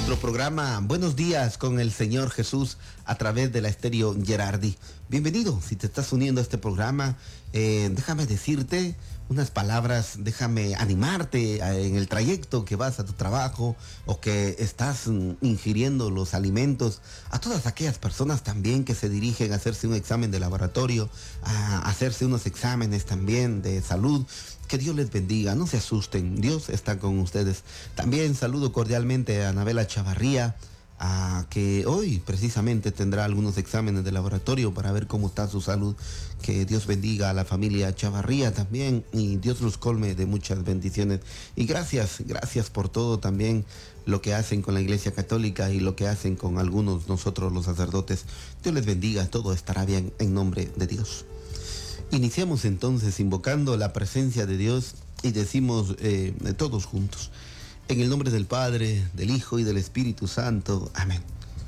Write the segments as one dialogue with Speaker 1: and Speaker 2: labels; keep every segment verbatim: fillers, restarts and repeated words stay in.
Speaker 1: nuestro programa Buenos Días con el Señor Jesús a través de la Estéreo Gerardi. Bienvenido, si te estás uniendo a este programa, eh, déjame decirte unas palabras, déjame animarte en el trayecto que vas a tu trabajo o que estás mm, ingiriendo los alimentos, a todas aquellas personas también que se dirigen a hacerse un examen de laboratorio, a hacerse unos exámenes también de salud. Que Dios les bendiga, no se asusten, Dios está con ustedes. También saludo cordialmente a Anabela Chavarría, a que hoy precisamente tendrá algunos exámenes de laboratorio para ver cómo está su salud. Que Dios bendiga a la familia Chavarría también y Dios los colme de muchas bendiciones. Y gracias, gracias por todo también lo que hacen con la Iglesia Católica y lo que hacen con algunos nosotros los sacerdotes. Dios les bendiga, todo estará bien en nombre de Dios. Iniciamos entonces invocando la presencia de Dios y decimos eh, todos juntos, en el nombre del Padre, del Hijo y del Espíritu Santo. Amén.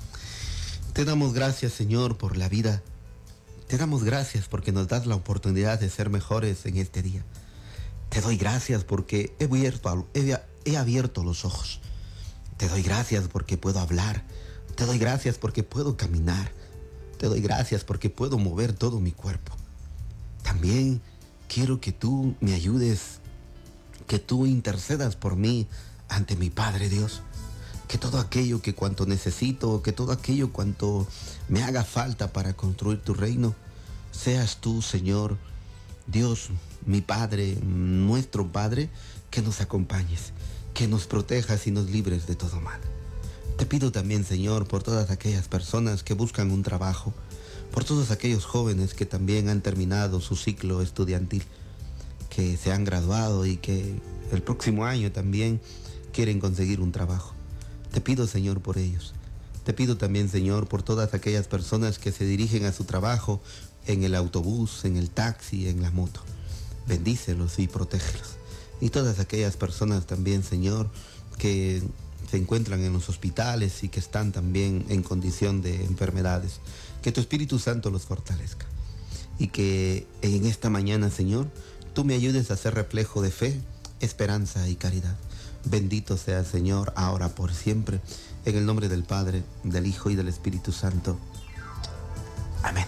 Speaker 1: Te damos gracias, Señor, por la vida. Te damos gracias porque nos das la oportunidad de ser mejores en este día. Te doy gracias porque he abierto, he, he abierto los ojos. Te doy gracias porque puedo hablar. Te doy gracias porque puedo caminar. Te doy gracias porque puedo mover todo mi cuerpo. También quiero que tú me ayudes, que tú intercedas por mí ante mi Padre Dios. Que todo aquello que cuanto necesito, que todo aquello cuanto me haga falta para construir tu reino, seas tú, Señor, Dios, mi Padre, nuestro Padre, que nos acompañes, que nos protejas y nos libres de todo mal. Te pido también, Señor, por todas aquellas personas que buscan un trabajo, por todos aquellos jóvenes que también han terminado su ciclo estudiantil, que se han graduado y que el próximo año también quieren conseguir un trabajo. Te pido, Señor, por ellos. Te pido también, Señor, por todas aquellas personas que se dirigen a su trabajo en el autobús, en el taxi, en la moto. Bendícelos y protégelos. Y todas aquellas personas también, Señor, que se encuentran en los hospitales y que están también en condición de enfermedades. Que tu Espíritu Santo los fortalezca. Y que en esta mañana, Señor, tú me ayudes a ser reflejo de fe, esperanza y caridad. Bendito sea, Señor, ahora por siempre. En el nombre del Padre, del Hijo y del Espíritu Santo. Amén.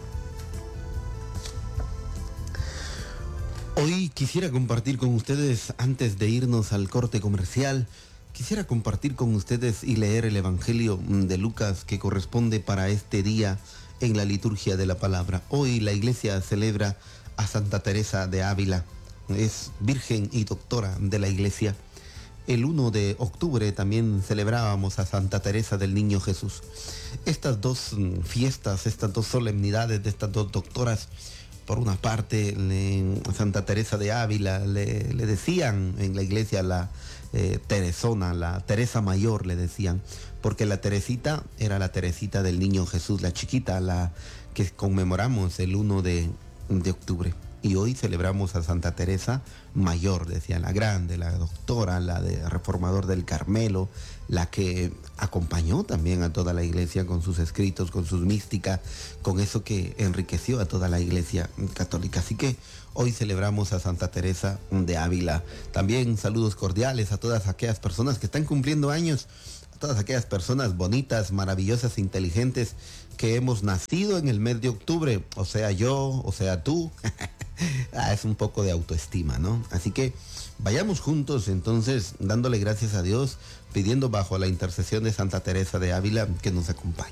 Speaker 1: Hoy quisiera compartir con ustedes, antes de irnos al corte comercial, quisiera compartir con ustedes y leer el Evangelio de Lucas que corresponde para este día en la liturgia de la palabra. Hoy la iglesia celebra a Santa Teresa de Ávila, es virgen y doctora de la iglesia. El primero de octubre también celebrábamos a Santa Teresa del Niño Jesús. Estas dos fiestas, estas dos solemnidades de estas dos doctoras, por una parte, le, Santa Teresa de Ávila le, le decían en la iglesia la eh, Teresona, la Teresa Mayor le decían, porque la Teresita era la Teresita del Niño Jesús, la chiquita, la que conmemoramos el primero de octubre. Y hoy celebramos a Santa Teresa Mayor, decían, la grande, la doctora, la de Reformador del Carmelo, la que acompañó también a toda la iglesia con sus escritos, con sus místicas, con eso que enriqueció a toda la iglesia católica. Así que hoy celebramos a Santa Teresa de Ávila. También saludos cordiales a todas aquellas personas que están cumpliendo años, a todas aquellas personas bonitas, maravillosas, inteligentes, que hemos nacido en el mes de octubre, o sea yo, o sea tú. Ah, es un poco de autoestima, ¿no? Así que vayamos juntos entonces dándole gracias a Dios, pidiendo bajo la intercesión de Santa Teresa de Ávila que nos acompañe.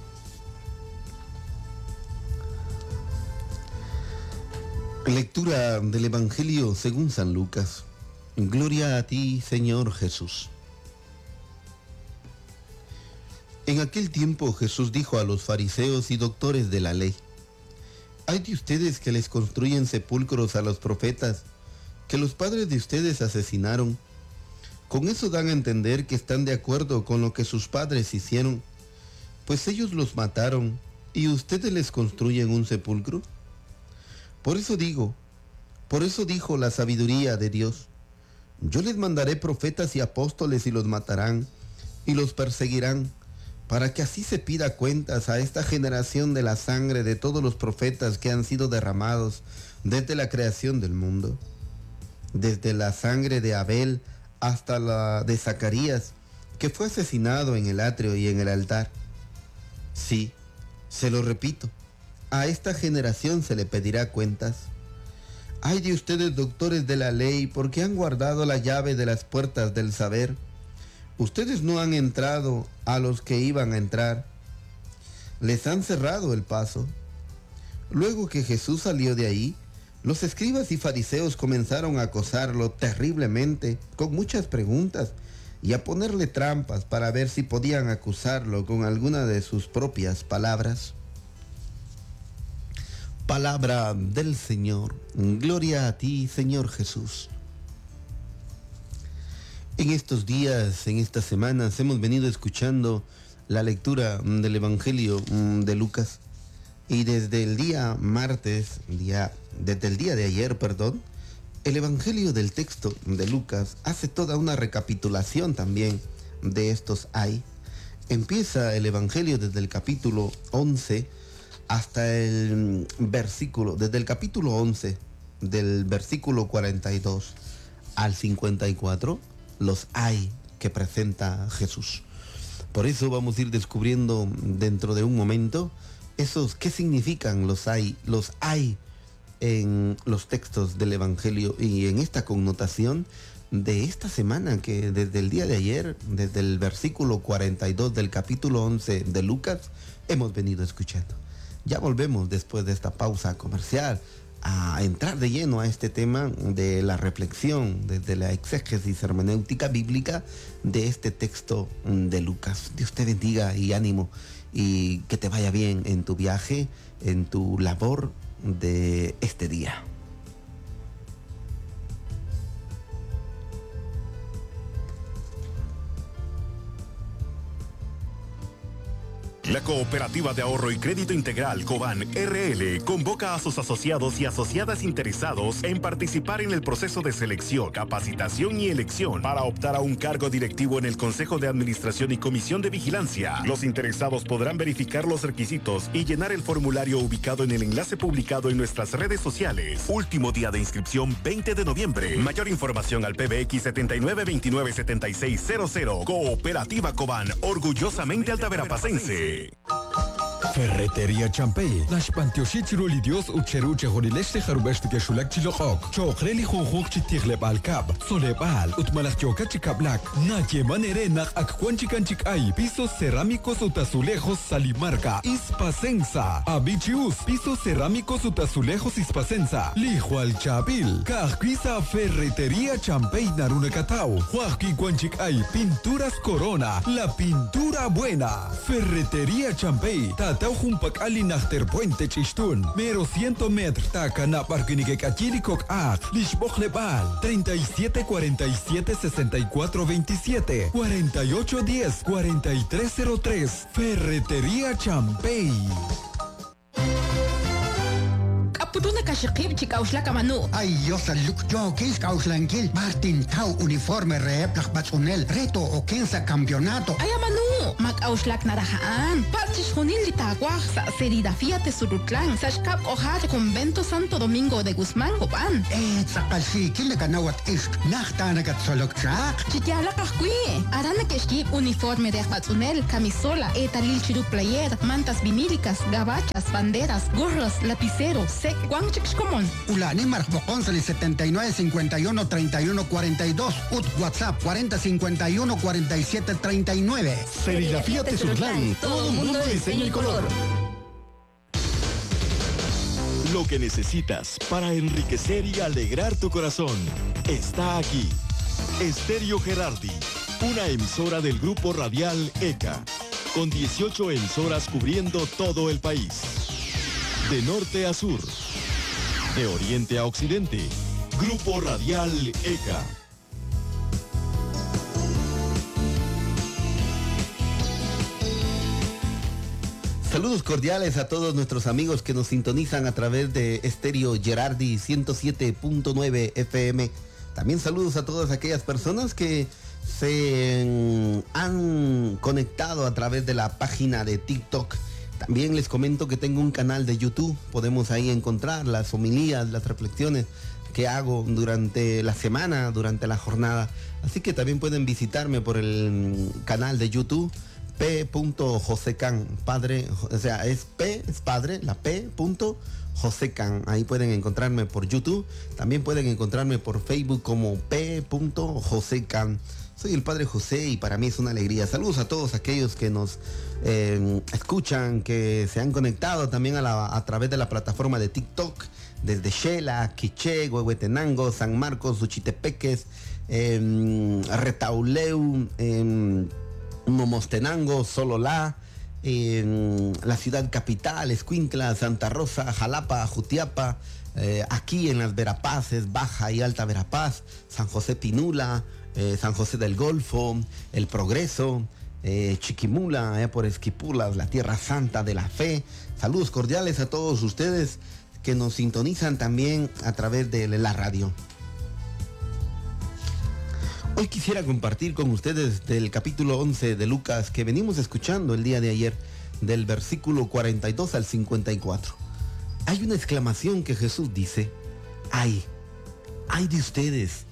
Speaker 1: Lectura del Evangelio según San Lucas. Gloria a ti, Señor Jesús. En aquel tiempo Jesús dijo a los fariseos y doctores de la ley: hay de ustedes que les construyen sepulcros a los profetas que los padres de ustedes asesinaron. Con eso dan a entender que están de acuerdo con lo que sus padres hicieron, pues ellos los mataron y ustedes les construyen un sepulcro. Por eso digo, por eso dijo la sabiduría de Dios: yo les mandaré profetas y apóstoles y los matarán y los perseguirán, para que así se pida cuentas a esta generación de la sangre de todos los profetas que han sido derramados desde la creación del mundo, desde la sangre de Abel hasta la de Zacarías, que fue asesinado en el atrio y en el altar. Sí, se lo repito, a esta generación se le pedirá cuentas. Ay de ustedes, doctores de la ley, porque han guardado la llave de las puertas del saber. Ustedes no han entrado a los que iban a entrar. Les han cerrado el paso. Luego que Jesús salió de ahí, los escribas y fariseos comenzaron a acosarlo terriblemente, con muchas preguntas, y a ponerle trampas para ver si podían acusarlo con alguna de sus propias palabras. Palabra del Señor. Gloria a ti, Señor Jesús. En estos días, en estas semanas, hemos venido escuchando la lectura del Evangelio de Lucas. Y desde el día martes, día, desde el día de ayer, perdón, el Evangelio del texto de Lucas hace toda una recapitulación también de estos hay. Empieza el Evangelio desde el capítulo once hasta el versículo, desde el capítulo once, del versículo cuarenta y dos al cincuenta y cuatro, los hay que presenta Jesús. Por eso vamos a ir descubriendo dentro de un momento esos, ¿qué significan los hay? Los hay en los textos del Evangelio y en esta connotación de esta semana que desde el día de ayer, desde el versículo cuarenta y dos del capítulo once de Lucas, hemos venido escuchando. Ya volvemos después de esta pausa comercial a entrar de lleno a este tema de la reflexión desde la exégesis hermenéutica bíblica de este texto de Lucas. Dios te bendiga y ánimo y que te vaya bien en tu viaje, en tu labor de este día.
Speaker 2: La Cooperativa de Ahorro y Crédito Integral Coban R L convoca a sus asociados y asociadas interesados en participar en el proceso de selección, capacitación y elección para optar a un cargo directivo en el Consejo de Administración y Comisión de Vigilancia. Los interesados podrán verificar los requisitos y llenar el formulario ubicado en el enlace publicado en nuestras redes sociales. Último día de inscripción veinte de noviembre. Mayor información al P B X setenta y nueve veintinueve setenta y seis cero cero. Cooperativa Coban, orgullosamente altaberapacense.
Speaker 3: Ferretería Champey. Las pantioshitru lidios ucheruche horileste harubeste que shulak chilokok. Chokreli jujuk chitigleb al cab. Solebal utmalak choka chikablak. Nadie manere nak akwanchikan chikay. Pisos cerámicos utazulejos Salimarca. Ispasensa. Abichius. Pisos cerámicos utazulejos Ispasensa. Lijo al chabil. Kajquisa Ferretería Champey narune catao. Juajki kwanchikay. Pinturas Corona. La pintura buena. Ferretería Champey. Tatau humpak ali nachter puente chishtun. Mero ciento metros taca na parquinique cachiricok ak. Lishbok lebal. treinta y siete cuarenta y siete sesenta y cuatro veintisiete. cuarenta y ocho diez cuarenta y tres cero tres. Ferretería Champey.
Speaker 4: Putuna kashikib chikauslaka manu.
Speaker 5: Ay, yo saluk yo kis kauslankil. Martin Tau uniforme reeplak batzunel. Reto o kensa campeonato.
Speaker 4: Ay, manu. Mak auslak narahaan. Pachis junil litaguaj sa serigrafía te surutlan. Sashkap ojate convento Santo Domingo de Guzmán Copan.
Speaker 5: Eh, sakalsi kile kanawat isk. Nachtana kat solok chak.
Speaker 4: Chikyala kahkui. Arana keshkib uniforme de batzunel, camisola, etalil chiru player, mantas vinílicas, gabachas, banderas, gorros, lapicero, sec. ¿Cuán chicos común?
Speaker 5: Ulani Marcboconsel setenta y nueve cincuenta y uno treinta y uno cuarenta y dos. Ut WhatsApp cuarenta cincuenta y uno cuarenta y siete treinta y nueve.
Speaker 4: Serigrafía Tesurtlán. Todo mundo de diseño y color.
Speaker 6: Lo que necesitas para enriquecer y alegrar tu corazón está aquí. Estéreo Gerardi, una emisora del grupo radial E C A, con dieciocho emisoras cubriendo todo el país. De norte a sur, de oriente a occidente, Grupo Radial E C A.
Speaker 1: Saludos cordiales a todos nuestros amigos que nos sintonizan a través de Estéreo Gerardi ciento siete punto nueve F M. También saludos a todas aquellas personas que se han conectado a través de la página de TikTok. También les comento que tengo un canal de YouTube. Podemos ahí encontrar las homilías, las reflexiones que hago durante la semana, durante la jornada. Así que también pueden visitarme por el canal de YouTube, p. Josecan, padre, o sea, es P, es padre, la P. Josecan. Ahí pueden encontrarme por YouTube. También pueden encontrarme por Facebook como p. Josecan. Soy el Padre José y para mí es una alegría. Saludos a todos aquellos que nos eh, escuchan, que se han conectado también a, la, a través de la plataforma de TikTok, desde Xela, Quiché, Huehuetenango, San Marcos, Uchitepeques, eh, Retauleu, eh, Momostenango, Sololá, eh, la ciudad capital, Escuintla, Santa Rosa, Jalapa, Jutiapa, eh, aquí en las Verapaces, Baja y Alta Verapaz, San José Pinula, eh, San José del Golfo, El Progreso, eh, Chiquimula, eh, por Esquipulas, la Tierra Santa de la Fe. Saludos cordiales a todos ustedes que nos sintonizan también a través de la radio. Hoy quisiera compartir con ustedes del capítulo once de Lucas que venimos escuchando el día de ayer, del versículo cuarenta y dos al cincuenta y cuatro. Hay una exclamación que Jesús dice: ¡ay! ¡Ay de ustedes!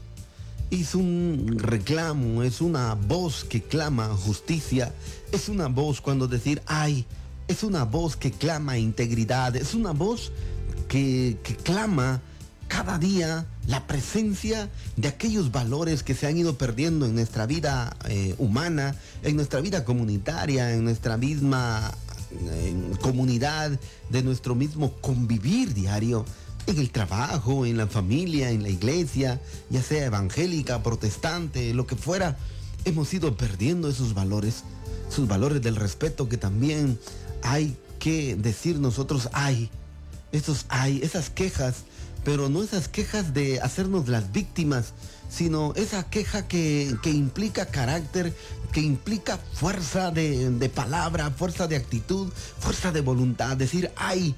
Speaker 1: Es un reclamo, es una voz que clama justicia, es una voz cuando decir ¡ay! Es una voz que clama integridad, es una voz que, que clama cada día la presencia de aquellos valores que se han ido perdiendo en nuestra vida eh, humana, en nuestra vida comunitaria, en nuestra misma eh, comunidad, de nuestro mismo convivir diario, en el trabajo, en la familia, en la iglesia, ya sea evangélica, protestante, lo que fuera. Hemos ido perdiendo esos valores, esos valores del respeto que también hay que decir nosotros hay. Esos hay, esas quejas, pero no esas quejas de hacernos las víctimas, sino esa queja que, que implica carácter, que implica fuerza de, de palabra, fuerza de actitud, fuerza de voluntad. Decir, ay,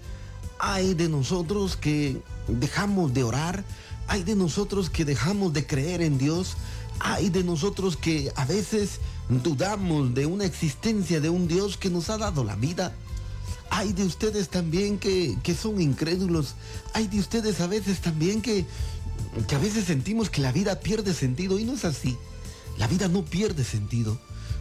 Speaker 1: ay de nosotros que dejamos de orar, ay de nosotros que dejamos de creer en Dios, ay de nosotros que a veces dudamos de una existencia de un Dios que nos ha dado la vida. Hay de ustedes también que, que son incrédulos. Hay de ustedes a veces también que, que a veces sentimos que la vida pierde sentido. Y no es así. La vida no pierde sentido.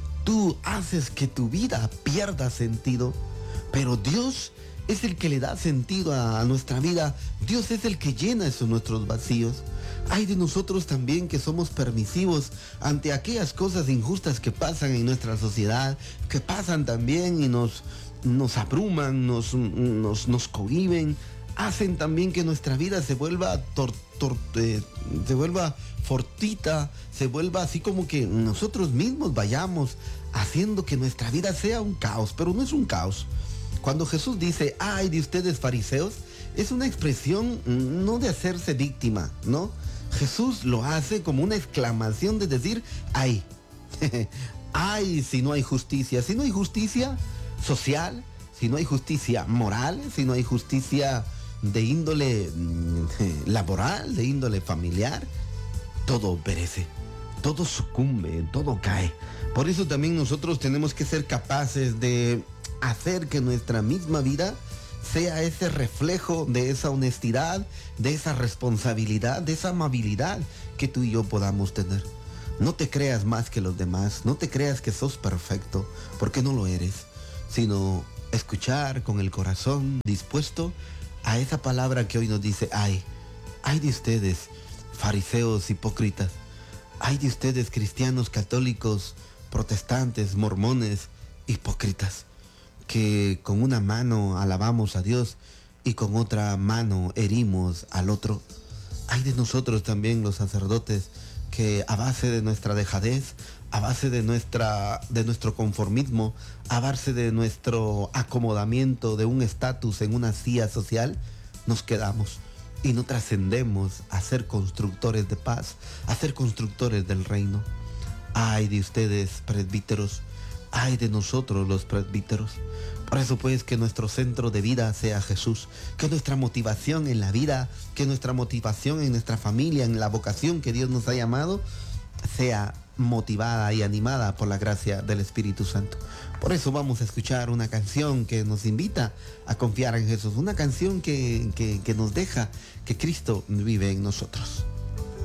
Speaker 1: Tú haces que tu vida pierda sentido. Pero Dios es el que le da sentido a, a nuestra vida. Dios es el que llena esos nuestros vacíos. Hay de nosotros también que somos permisivos ante aquellas cosas injustas que pasan en nuestra sociedad, que pasan también y nos... nos abruman, nos, nos, nos cohiben, hacen también que nuestra vida se vuelva tor, tor, eh, se vuelva fortita, se vuelva así como que nosotros mismos vayamos haciendo que nuestra vida sea un caos, pero no es un caos. Cuando Jesús dice, ay de ustedes fariseos, es una expresión no de hacerse víctima, ¿no? Jesús lo hace como una exclamación de decir, ay, ay si no hay justicia, si no hay justicia social, si no hay justicia moral, si no hay justicia de índole laboral, de índole familiar, todo perece, todo sucumbe, todo cae. Por eso también nosotros tenemos que ser capaces de hacer que nuestra misma vida sea ese reflejo de esa honestidad, de esa responsabilidad, de esa amabilidad que tú y yo podamos tener. No te creas más que los demás, no te creas que sos perfecto, porque no lo eres, sino escuchar con el corazón dispuesto a esa palabra que hoy nos dice, ay, ay de ustedes, fariseos hipócritas, ay de ustedes, cristianos, católicos, protestantes, mormones, hipócritas, que con una mano alabamos a Dios y con otra mano herimos al otro. Ay de nosotros también los sacerdotes, que a base de nuestra dejadez, a base de, nuestra, de nuestro conformismo, a base de nuestro acomodamiento de un estatus en una silla social, nos quedamos y no trascendemos a ser constructores de paz, a ser constructores del reino. Ay de ustedes, presbíteros, ay de nosotros los presbíteros. Por eso pues que nuestro centro de vida sea Jesús, que nuestra motivación en la vida, que nuestra motivación en nuestra familia, en la vocación que Dios nos ha llamado, sea motivada y animada por la gracia del Espíritu Santo. Por eso vamos a escuchar una canción que nos invita a confiar en Jesús, una canción que, que, que nos deja que Cristo vive en nosotros.